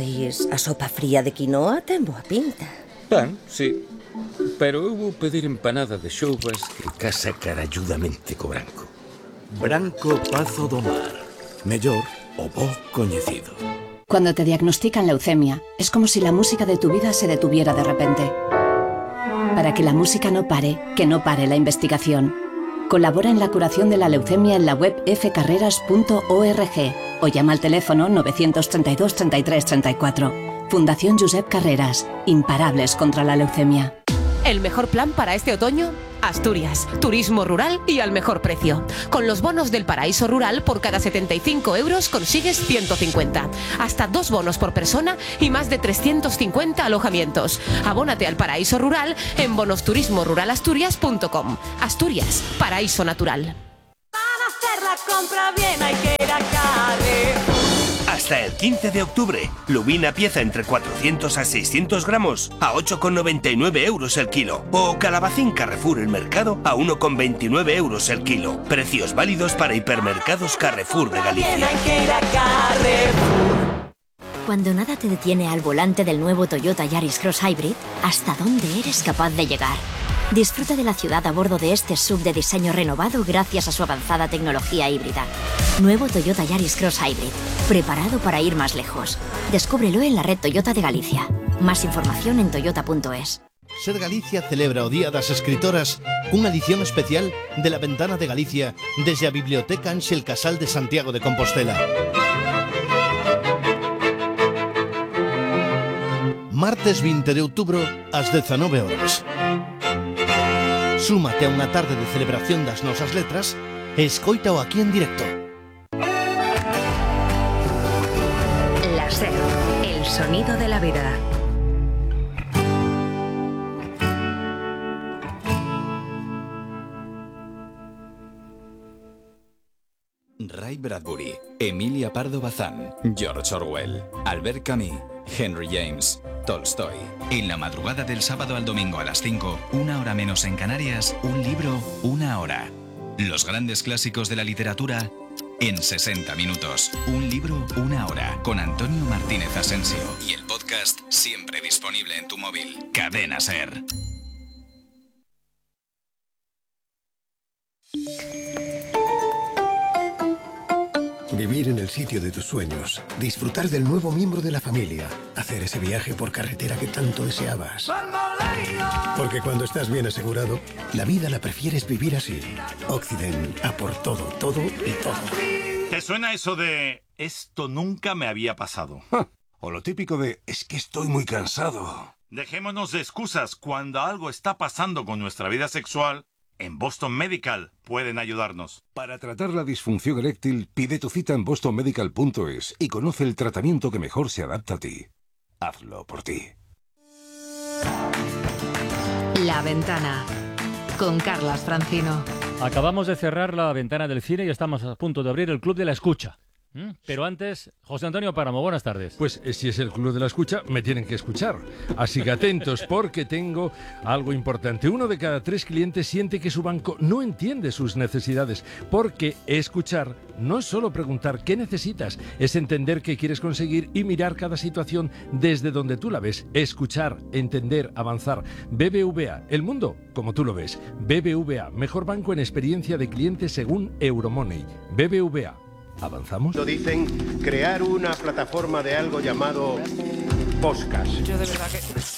Pois a sopa fría de quinoa ten boa pinta. Ben, sí. Pero eu vou pedir empanada de xoubas que casa caralludamente co branco. Branco Pazo do Mar. Mellor o bo coñecido. Cuando te diagnostican leucemia, es como si la música de tu vida se detuviera de repente. Para que la música no pare, que no pare la investigación. Colabora en la curación de la leucemia en la web fcarreras.org o llama al teléfono 932 33 34. Fundación Josep Carreras. Imparables contra la leucemia. El mejor plan para este otoño, Asturias, turismo rural y al mejor precio. Con los bonos del Paraíso Rural, por cada 75 euros consigues 150. Hasta 2 bonos por persona y más de 350 alojamientos. Abónate al Paraíso Rural en bonosturismoruralasturias.com. Asturias, paraíso natural. Para hacer la compra bien hay que ir a Carrefour. Hasta el 15 de octubre, lubina pieza entre 400 a 600 gramos a 8,99 euros el kilo. O calabacín Carrefour el Mercado a 1,29 euros el kilo. Precios válidos para hipermercados Carrefour de Galicia. Cuando nada te detiene al volante del nuevo Toyota Yaris Cross Hybrid, ¿hasta dónde eres capaz de llegar? Disfruta de la ciudad a bordo de este SUV de diseño renovado gracias a su avanzada tecnología híbrida. Nuevo Toyota Yaris Cross Hybrid, preparado para ir más lejos. Descúbrelo en la red Toyota de Galicia. Más información en toyota.es. Ser Galicia celebra o Día das Escritoras cunha edición especial de La Ventana de Galicia desde a Biblioteca Ángel Casal de Santiago de Compostela. Martes 20 de outubro ás 19 horas. Súmate a unha tarde de celebración das nosas letras e escoítao aquí en directo. La SER, el sonido de la vida. Ray Bradbury, Emilia Pardo Bazán, George Orwell, Albert Camus, Henry James, Tolstoy. En la madrugada del sábado al domingo a las 5, 1 hora menos en Canarias, un libro, 1 hora. Los grandes clásicos de la literatura en 60 minutos. Un libro, 1 hora. Con Antonio Martínez Asensio. Y el podcast siempre disponible en tu móvil. Cadena SER. Vivir en el sitio de tus sueños, disfrutar del nuevo miembro de la familia, hacer ese viaje por carretera que tanto deseabas. Porque cuando estás bien asegurado, la vida la prefieres vivir así. Occident, a por todo, todo y todo. ¿Te suena eso de esto nunca me había pasado? O lo típico de es que estoy muy cansado. Dejémonos de excusas. Cuando algo está pasando con nuestra vida sexual, en Boston Medical pueden ayudarnos. Para tratar la disfunción eréctil, pide tu cita en bostonmedical.es y conoce el tratamiento que mejor se adapta a ti. Hazlo por ti. La Ventana, con Carlas Francino. Acabamos de cerrar la ventana del cine y estamos a punto de abrir el Club de la Escucha. Pero antes, José Antonio Páramo, buenas tardes. Pues si es el Club de la Escucha, me tienen que escuchar. Así que atentos, porque tengo algo importante. 1 de cada 3 clientes siente que su banco no entiende sus necesidades, porque escuchar no es solo preguntar qué necesitas, es entender qué quieres conseguir y mirar cada situación desde donde tú la ves. Escuchar, entender, avanzar. BBVA, el mundo como tú lo ves. BBVA, mejor banco en experiencia de clientes según Euromoney. BBVA. ¿Avanzamos? Lo dicen, crear una plataforma de algo llamado podcast. Yo de verdad que...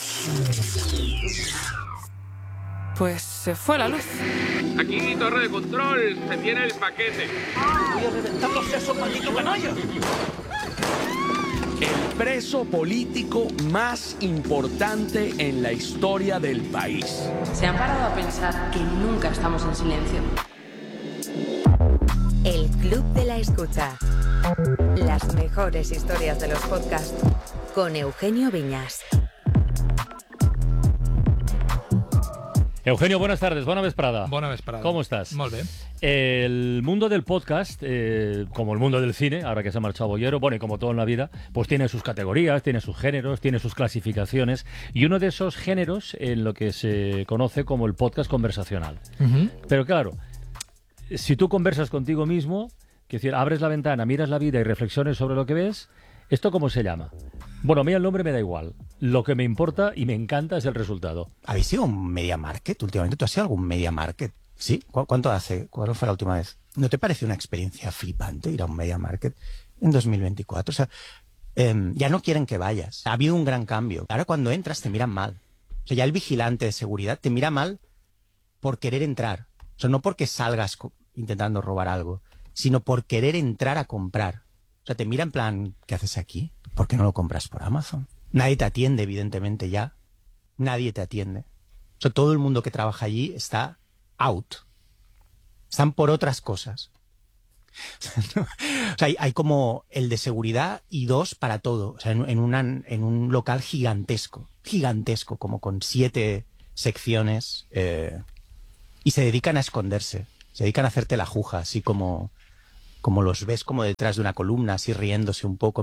Pues se fue la luz. Aquí, torre de control, se tiene el paquete. Voy a reventar los sesos, maldito canalla. El preso político más importante en la historia del país. ¿Se han parado a pensar que nunca estamos en silencio? El Club de la Escucha. Las mejores historias de los podcasts con Eugenio Viñas. Eugenio, buenas tardes, bona vesprada. Bona vesprada. ¿Cómo estás? Molt bé. El mundo del podcast, como el mundo del cine, ahora que se ha marchado Bollero, bueno, y como todo en la vida, pues tiene sus categorías, tiene sus géneros, tiene sus clasificaciones, y uno de esos géneros en lo que se conoce como el podcast conversacional. Pero claro, si tú conversas contigo mismo, que decir, abres la ventana, miras la vida y reflexiones sobre lo que ves, ¿Esto cómo se llama? Bueno, a mí el nombre me da igual. Lo que me importa y me encanta es el resultado. ¿Habéis ido a un Media Market últimamente? ¿Tú has ido a algún Media Market? ¿Sí? ¿Cuánto hace? ¿Cuándo fue la última vez? ¿No te parece una experiencia flipante ir a un Media Market en 2024? O sea, ya no quieren que vayas. Ha habido un gran cambio. Ahora cuando entras te miran mal. O sea, ya el vigilante de seguridad te mira mal por querer entrar. O sea, no porque salgas intentando robar algo, sino por querer entrar a comprar. O sea, te mira en plan, ¿qué haces aquí? ¿Por qué no lo compras por Amazon? Nadie te atiende, evidentemente, ya. Nadie te atiende. O sea, todo el mundo que trabaja allí está out. Están por otras cosas. O sea, hay como el de seguridad y 2 para todo. O sea, en un local gigantesco, como con 7 secciones, y se dedican a esconderse. Se dedican a hacerte la juja, así como los ves como detrás de una columna, así riéndose un poco.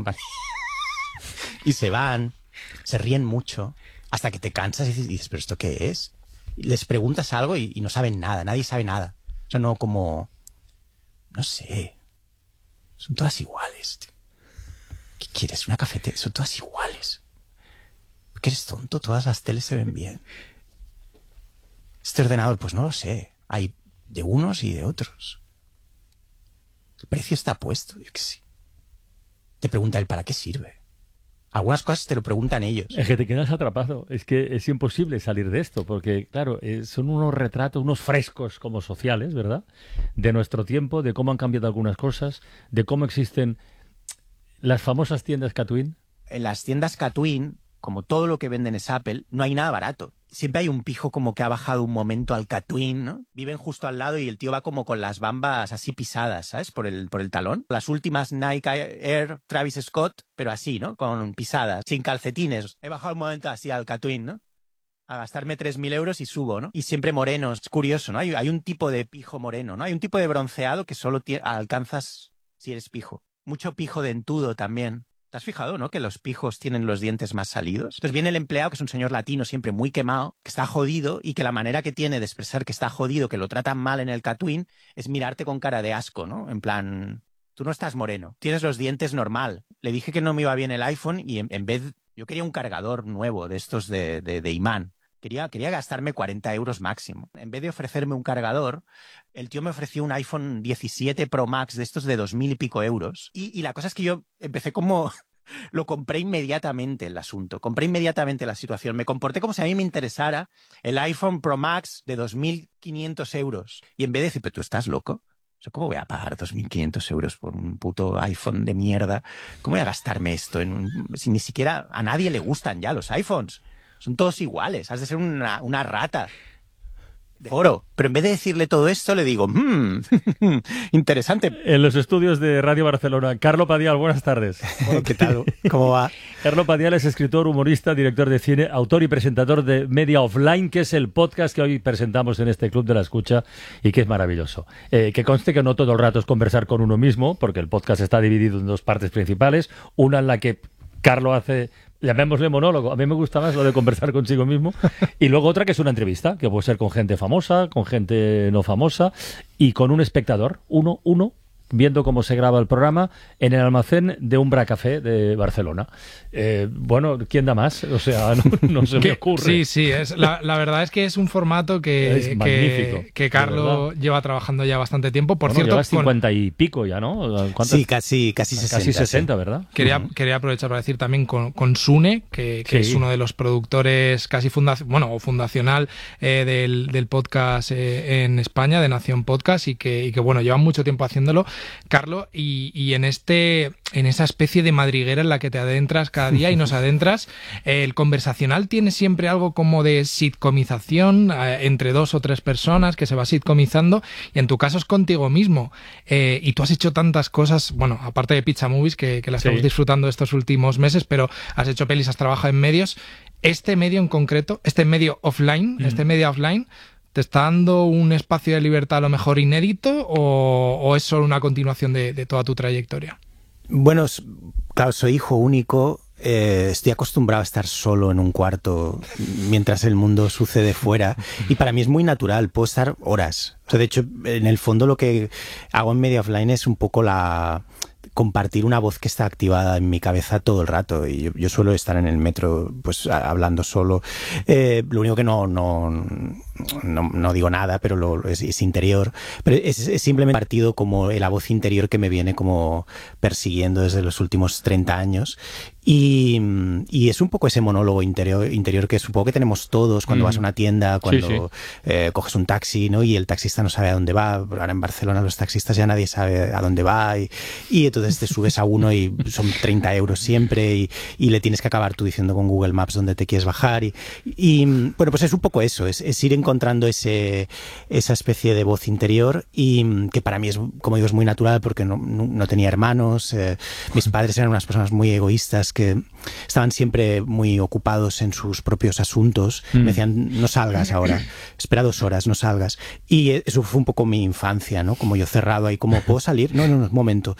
Y se van, se ríen mucho, hasta que te cansas y dices, ¿pero esto qué es? Y les preguntas algo y no saben nada, nadie sabe nada. O sea, no como... No sé. Son todas iguales, tío. ¿Qué quieres? ¿Una cafetería? Son todas iguales. ¿Por qué eres tonto? Todas las teles se ven bien. Este ordenador, pues no lo sé. Hay de unos y de otros. El precio está puesto, yo qué sé. Te pregunta él, ¿para qué sirve? Algunas cosas te lo preguntan ellos. Es que te quedas atrapado. Es que es imposible salir de esto, porque, claro, son unos retratos, unos frescos como sociales, ¿verdad? De nuestro tiempo, de cómo han cambiado algunas cosas, de cómo existen las famosas tiendas Catwin. En las tiendas Catwin, como todo lo que venden es Apple, no hay nada barato. Siempre hay un pijo como que ha bajado un momento al Catwin, ¿no? Viven justo al lado y el tío va como con las bambas así pisadas, ¿sabes? Por el talón. Las últimas Nike Air Travis Scott, pero así, ¿no? Con pisadas, sin calcetines. He bajado un momento así al Catwin, ¿no? A gastarme 3.000 euros y subo, ¿no? Y siempre morenos. Es curioso, ¿no? Hay un tipo de pijo moreno, ¿no? Hay un tipo de bronceado que solo alcanzas si eres pijo. Mucho pijo dentudo también. ¿Te has fijado, no? Que los pijos tienen los dientes más salidos. Entonces viene el empleado, que es un señor latino siempre muy quemado, que está jodido y que la manera que tiene de expresar que está jodido, que lo tratan mal en el Catwin, es mirarte con cara de asco, ¿no? En plan, tú no estás moreno, tienes los dientes normal. Le dije que no me iba bien el iPhone y en vez... Yo quería un cargador nuevo de estos de imán. Quería gastarme 40 euros máximo. En vez de ofrecerme un cargador, el tío me ofreció un iPhone 17 Pro Max de estos de 2.000 y pico euros. Y la cosa es que yo empecé como... Lo compré inmediatamente el asunto. Compré inmediatamente la situación. Me comporté como si a mí me interesara el iPhone Pro Max de 2.500 euros. Y en vez de decir, pero tú estás loco. O sea, ¿cómo voy a pagar 2.500 euros por un puto iPhone de mierda? ¿Cómo voy a gastarme esto si ni siquiera a nadie le gustan ya los iPhones? Son todos iguales. Has de ser una rata de oro. Pero en vez de decirle todo esto, le digo, interesante. En los estudios de Radio Barcelona, Carlo Padial, buenas tardes. ¿Qué tal? ¿Cómo va? Carlo Padial es escritor, humorista, director de cine, autor y presentador de Media Offline, que es el podcast que hoy presentamos en este Club de la Escucha y que es maravilloso. Que conste que no todo el rato es conversar con uno mismo, porque el podcast está dividido en 2 partes principales. Una en la que Carlo hace... Llamémosle monólogo. A mí me gusta más lo de conversar consigo mismo. Y luego otra que es una entrevista, que puede ser con gente famosa, con gente no famosa y con un espectador, uno, viendo cómo se graba el programa en el almacén de Umbra Café de Barcelona. Bueno, ¿quién da más? O sea, no se me ocurre. Sí, la verdad es que es un formato que Carlo lleva trabajando ya bastante tiempo. Por cierto, llevas 50 y pico ya, ¿no? Sí, casi 60. Casi 60, sí. ¿Verdad? Quería aprovechar para decir también con Sune, que es uno de los productores casi fundacional del podcast en España, de Nación Podcast, y que bueno, llevan mucho tiempo haciéndolo. Carlo, y en esa especie de madriguera en la que te adentras cada día y nos adentras, el conversacional tiene siempre algo como de sitcomización entre 2 o 3 personas que se va sitcomizando, y en tu caso es contigo mismo, y tú has hecho tantas cosas, bueno, aparte de Pizza Movies que la estamos disfrutando estos últimos meses, pero has hecho pelis, has trabajado en medios. Este medio en concreto, este medio offline, ¿te está dando un espacio de libertad a lo mejor inédito o es solo una continuación de toda tu trayectoria? Bueno, claro, soy hijo único. Estoy acostumbrado a estar solo en un cuarto mientras el mundo sucede fuera, y para mí es muy natural, puedo estar horas. O sea, de hecho, en el fondo lo que hago en Media Offline es un poco compartir una voz que está activada en mi cabeza todo el rato. Y yo suelo estar en el metro pues hablando solo. Lo único que no digo nada, pero es interior. Pero es simplemente partido como la voz interior que me viene como persiguiendo desde los últimos 30 años. Y es un poco ese monólogo interior que supongo que tenemos todos cuando vas a una tienda, cuando coges un taxi, ¿no? Y el taxista no sabe a dónde va. Ahora en Barcelona los taxistas ya nadie sabe a dónde va y entonces te subes a uno y son 30 euros siempre y le tienes que acabar tú diciendo con Google Maps dónde te quieres bajar y bueno, pues es un poco eso, es ir encontrando esa especie de voz interior y que para mí es, como digo, es muy natural porque no tenía hermanos, mis padres eran unas personas muy egoístas que estaban siempre muy ocupados en sus propios asuntos. Me decían, no salgas ahora, espera 2 horas, no salgas. Y eso fue un poco mi infancia, ¿no? Como yo cerrado ahí, ¿cómo puedo salir? No, un momento.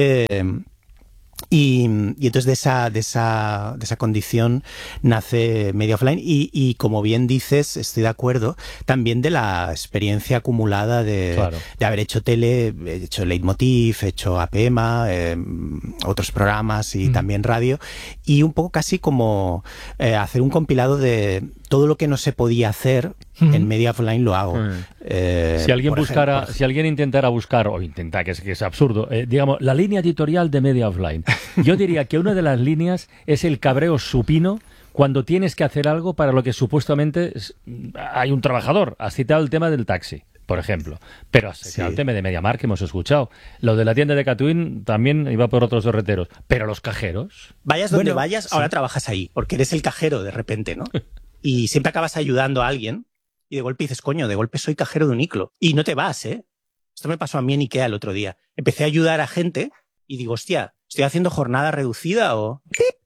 Y entonces de esa condición nace Media Offline y como bien dices, estoy de acuerdo, también de la experiencia acumulada de haber hecho tele, he hecho Leitmotiv, he hecho APM, otros programas y también radio, y un poco casi como hacer un compilado de todo lo que no se podía hacer en Media Offline lo hago. Si alguien intentara buscar, o intenta, que es absurdo, digamos, la línea editorial de Media Offline, yo diría que una de las líneas es el cabreo supino cuando tienes que hacer algo para lo que supuestamente hay un trabajador. Has citado el tema del taxi, por ejemplo, pero has citado el tema de MediaMarkt que hemos escuchado. Lo de la tienda de Catuín también iba por otros derreteros, pero los cajeros... Vayas donde vayas, ahora trabajas ahí, porque eres el cajero de repente, ¿no? Y siempre acabas ayudando a alguien y de golpe dices, coño, de golpe soy cajero de un Iclo. Y no te vas, ¿eh? Esto me pasó a mí en Ikea el otro día. Empecé a ayudar a gente y digo, hostia, ¿estoy haciendo jornada reducida o...?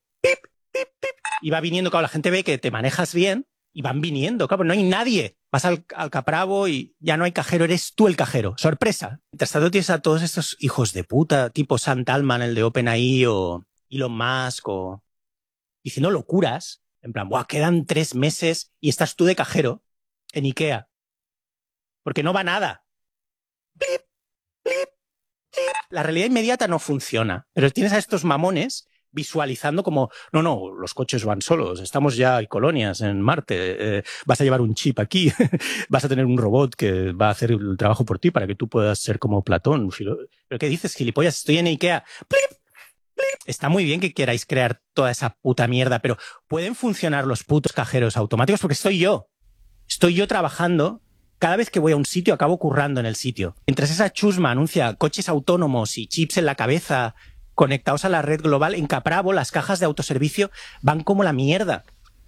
Y va viniendo, claro, la gente ve que te manejas bien y van viniendo, claro, no hay nadie. Vas al Capravo y ya no hay cajero, eres tú el cajero. ¡Sorpresa! Mientras tanto tienes a todos estos hijos de puta, tipo Sam Altman, el de OpenAI, o Elon Musk, o... diciendo locuras. En plan, ¡buah! Quedan 3 meses y estás tú de cajero en Ikea. Porque no va nada. ¡Plip! ¡Plip! ¡Plip! La realidad inmediata no funciona. Pero tienes a estos mamones visualizando como, no, los coches van solos, estamos ya, hay colonias en Marte, vas a llevar un chip aquí, vas a tener un robot que va a hacer el trabajo por ti para que tú puedas ser como Platón. ¿Pero qué dices, gilipollas? Estoy en Ikea. ¡Plip! Está muy bien que queráis crear toda esa puta mierda, pero ¿pueden funcionar los putos cajeros automáticos? Porque estoy yo trabajando. Cada vez que voy a un sitio acabo currando en el sitio. Mientras esa chusma anuncia coches autónomos y chips en la cabeza conectados a la red global, en Capravo las cajas de autoservicio van como la mierda.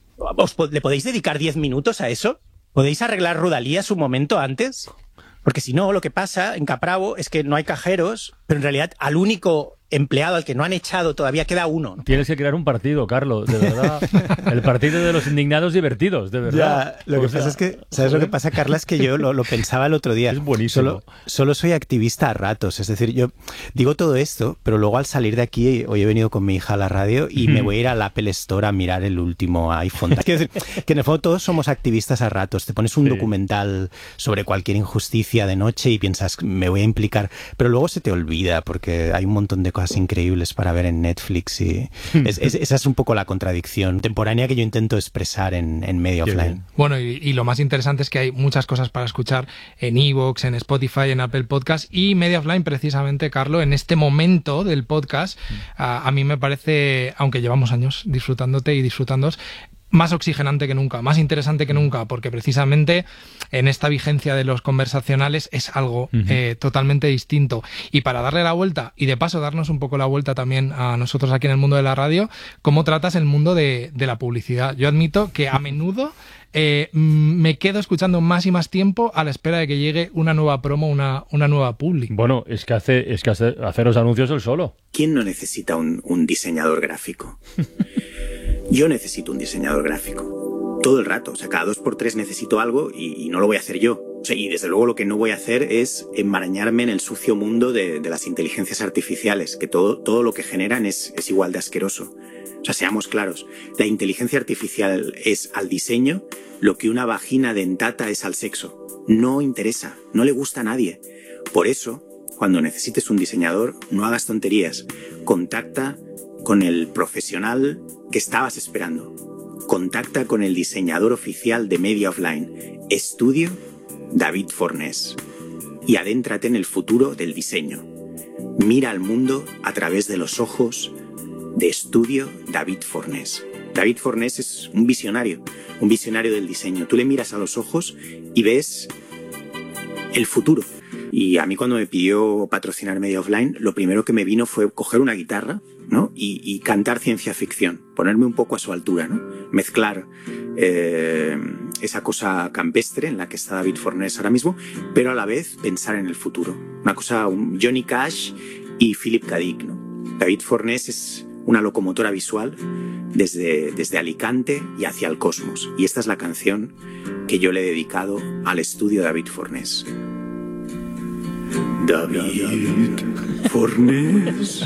¿Le podéis dedicar 10 minutos a eso? ¿Podéis arreglar Rodalías un momento antes? Porque si no, lo que pasa en Capravo es que no hay cajeros, pero en realidad al único empleado al que no han echado todavía queda uno, ¿no? Tienes que crear un partido, Carlos, de verdad. El partido de los indignados divertidos, de verdad. Ya, lo que pasa es que, ¿sabes lo que pasa, Carla? Es que yo lo pensaba el otro día. Es buenísimo. Solo soy activista a ratos. Es decir, yo digo todo esto, pero luego al salir de aquí, hoy he venido con mi hija a la radio y me voy a ir al Apple Store a mirar el último iPhone. Quiero decir, que en el fondo todos somos activistas a ratos. Te pones un documental sobre cualquier injusticia de noche y piensas, me voy a implicar, pero luego se te olvida porque hay un montón de cosas increíbles para ver en Netflix y esa es un poco la contradicción contemporánea que yo intento expresar en Media Offline. Bueno, y lo más interesante es que hay muchas cosas para escuchar en iVoox, en Spotify, en Apple Podcast y Media Offline, precisamente, Carlos, en este momento del podcast, a mí me parece, aunque llevamos años disfrutándote y disfrutándoos, más oxigenante que nunca, más interesante que nunca, porque precisamente en esta vigencia de los conversacionales es algo totalmente distinto. Y para darle la vuelta, y de paso darnos un poco la vuelta también a nosotros aquí en el mundo de la radio, ¿cómo tratas el mundo de la publicidad? Yo admito que a menudo me quedo escuchando más y más tiempo a la espera de que llegue una nueva promo, una nueva publi. Bueno, es que hacer los anuncios él solo. ¿Quién no necesita un diseñador gráfico? Yo necesito un diseñador gráfico. Todo el rato. O sea, cada 2x3 necesito algo y no lo voy a hacer yo. O sea, y desde luego lo que no voy a hacer es enmarañarme en el sucio mundo de las inteligencias artificiales, que todo lo que generan es igual de asqueroso. O sea, seamos claros. La inteligencia artificial es al diseño lo que una vagina dentata es al sexo. No interesa. No le gusta a nadie. Por eso, cuando necesites un diseñador, no hagas tonterías. Contacta con el profesional que estabas esperando. Contacta con el diseñador oficial de Media Offline. Estudio David Fornés. Y adéntrate en el futuro del diseño. Mira al mundo a través de los ojos de Estudio David Fornés. David Fornés es un visionario del diseño. Tú le miras a los ojos y ves el futuro. Y a mí cuando me pidió patrocinar Media Offline, lo primero que me vino fue coger una guitarra, ¿no? y cantar ciencia ficción, ponerme un poco a su altura, ¿no? Mezclar esa cosa campestre en la que está David Fornés ahora mismo, pero a la vez pensar en el futuro. Una cosa, un Johnny Cash y Philip K. Dick, ¿no? David Fornés es una locomotora visual desde Alicante y hacia el cosmos. Y esta es la canción que yo le he dedicado al estudio David Fornés. David Fornés,